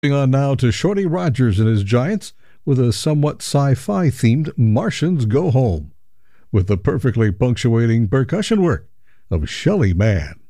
Moving on now to Shorty Rogers and his Giants with a somewhat sci-fi themed Martians Go Home with the perfectly punctuating percussion work of Shelly Manne.